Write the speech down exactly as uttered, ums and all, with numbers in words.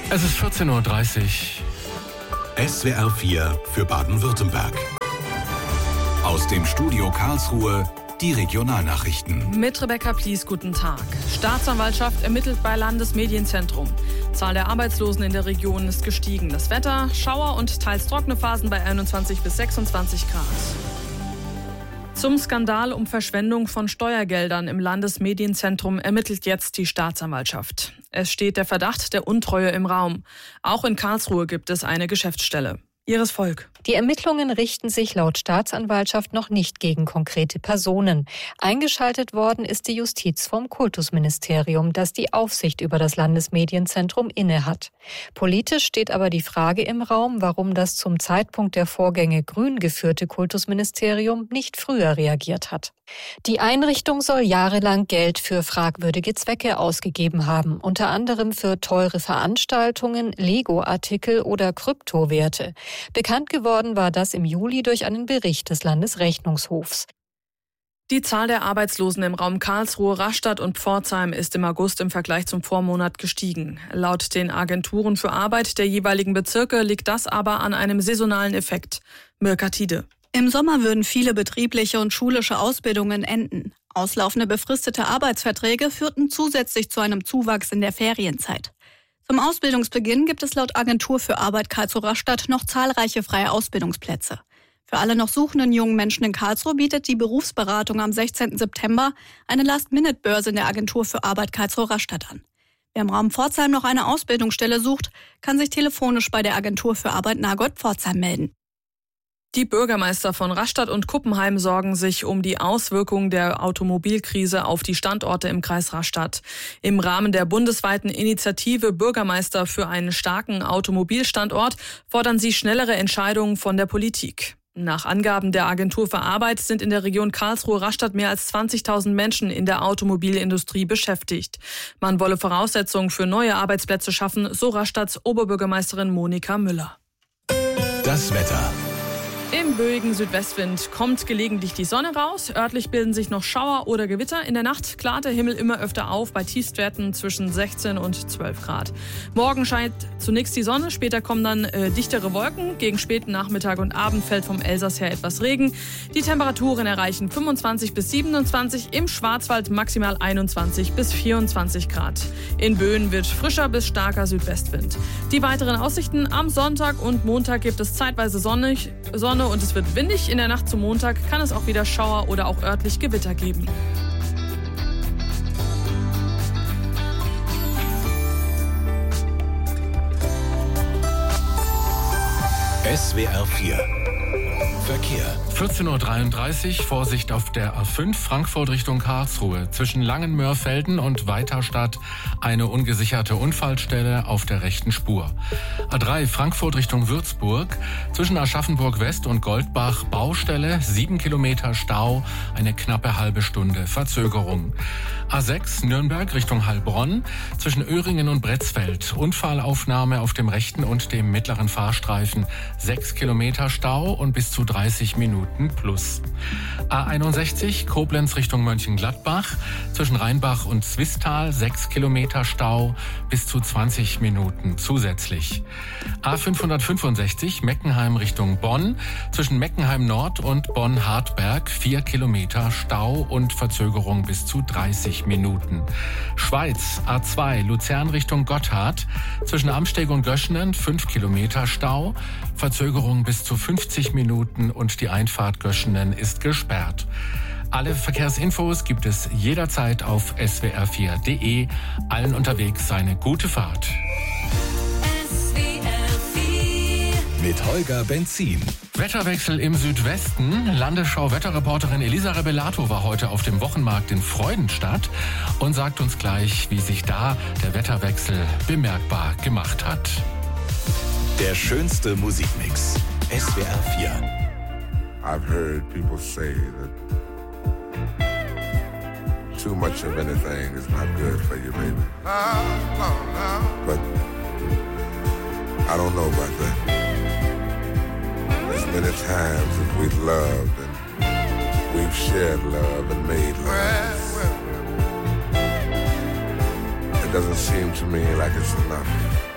Es ist vierzehn Uhr dreißig. S W R vier für Baden-Württemberg. Aus dem Studio Karlsruhe die Regionalnachrichten. Mit Rebecca Plies, guten Tag. Staatsanwaltschaft ermittelt bei Landesmedienzentrum. Zahl der Arbeitslosen in der Region ist gestiegen. Das Wetter, Schauer und teils trockene Phasen bei einundzwanzig bis sechsundzwanzig Grad. Zum Skandal um Verschwendung von Steuergeldern im Landesmedienzentrum ermittelt jetzt die Staatsanwaltschaft. Es steht der Verdacht der Untreue im Raum. Auch in Karlsruhe gibt es eine Geschäftsstelle. Iris Volk. Die Ermittlungen richten sich laut Staatsanwaltschaft noch nicht gegen konkrete Personen. Eingeschaltet worden ist die Justiz vom Kultusministerium, das die Aufsicht über das Landesmedienzentrum innehat. Politisch steht aber die Frage im Raum, warum das zum Zeitpunkt der Vorgänge grün geführte Kultusministerium nicht früher reagiert hat. Die Einrichtung soll jahrelang Geld für fragwürdige Zwecke ausgegeben haben, unter anderem für teure Veranstaltungen, Lego-Artikel oder Kryptowerte. Bekannt geworden war das im Juli durch einen Bericht des Landesrechnungshofs. Die Zahl der Arbeitslosen im Raum Karlsruhe, Rastatt und Pforzheim ist im August im Vergleich zum Vormonat gestiegen. Laut den Agenturen für Arbeit der jeweiligen Bezirke liegt das aber an einem saisonalen Effekt. Mirka Tiede. Im Sommer würden viele betriebliche und schulische Ausbildungen enden. Auslaufende befristete Arbeitsverträge führten zusätzlich zu einem Zuwachs in der Ferienzeit. Zum Ausbildungsbeginn gibt es laut Agentur für Arbeit Karlsruhe-Rastatt noch zahlreiche freie Ausbildungsplätze. Für alle noch suchenden jungen Menschen in Karlsruhe bietet die Berufsberatung am sechzehnten September eine Last-Minute-Börse in der Agentur für Arbeit Karlsruhe-Rastatt an. Wer im Raum Pforzheim noch eine Ausbildungsstelle sucht, kann sich telefonisch bei der Agentur für Arbeit Nagold-Pforzheim melden. Die Bürgermeister von Rastatt und Kuppenheim sorgen sich um die Auswirkungen der Automobilkrise auf die Standorte im Kreis Rastatt. Im Rahmen der bundesweiten Initiative Bürgermeister für einen starken Automobilstandort fordern sie schnellere Entscheidungen von der Politik. Nach Angaben der Agentur für Arbeit sind in der Region Karlsruhe-Rastatt mehr als zwanzigtausend Menschen in der Automobilindustrie beschäftigt. Man wolle Voraussetzungen für neue Arbeitsplätze schaffen, so Rastatts Oberbürgermeisterin Monika Müller. Das Wetter. Im böigen Südwestwind kommt gelegentlich die Sonne raus. Örtlich bilden sich noch Schauer oder Gewitter. In der Nacht klart der Himmel immer öfter auf bei Tiefstwerten zwischen sechzehn und zwölf Grad. Morgen scheint zunächst die Sonne, später kommen dann äh, dichtere Wolken. Gegen späten Nachmittag und Abend fällt vom Elsass her etwas Regen. Die Temperaturen erreichen fünfundzwanzig bis siebenundzwanzig, im Schwarzwald maximal einundzwanzig bis vierundzwanzig Grad. In Böen wird frischer bis starker Südwestwind. Die weiteren Aussichten: am Sonntag und Montag gibt es zeitweise sonnig, Sonne und es wird windig. In der Nacht zum Montag kann es auch wieder Schauer oder auch örtlich Gewitter geben. S W R vier Verkehr. vierzehn Uhr dreiunddreißig, Vorsicht auf der A fünf, Frankfurt Richtung Karlsruhe. Zwischen Langenmörfelden und Weiterstadt eine ungesicherte Unfallstelle auf der rechten Spur. A drei, Frankfurt Richtung Würzburg. Zwischen Aschaffenburg West und Goldbach Baustelle, sieben Kilometer Stau, eine knappe halbe Stunde Verzögerung. A sechs, Nürnberg Richtung Heilbronn. Zwischen Öhringen und Bretzfeld Unfallaufnahme auf dem rechten und dem mittleren Fahrstreifen, sechs Kilometer Stau und bis zu dreißig Minuten plus. A einundsechzig, Koblenz Richtung Mönchengladbach. Zwischen Rheinbach und Zwistal sechs Kilometer Stau, bis zu zwanzig Minuten zusätzlich. A fünfhundertfünfundsechzig, Meckenheim Richtung Bonn. Zwischen Meckenheim Nord und Bonn-Hartberg vier Kilometer Stau und Verzögerung bis zu dreißig Minuten. Schweiz, A zwei, Luzern Richtung Gotthard. Zwischen Amsteg und Göschenen fünf Kilometer Stau, Verzögerung bis zu fünfzig Minuten und die Einfahrt Göschenen ist gesperrt. Alle Verkehrsinfos gibt es jederzeit auf s w r vier punkt d e. Allen unterwegs eine gute Fahrt. S W R vier mit Holger Benzin. Wetterwechsel im Südwesten. Landesschau-Wetterreporterin Elisa Rebelato war heute auf dem Wochenmarkt in Freudenstadt und sagt uns gleich, wie sich da der Wetterwechsel bemerkbar gemacht hat. Der schönste Musikmix. S W R vier. I've heard people say that too much of anything is not good for you, baby. But I don't know about that. There's many times that we've loved and we've shared love and made love. It doesn't seem to me like it's enough.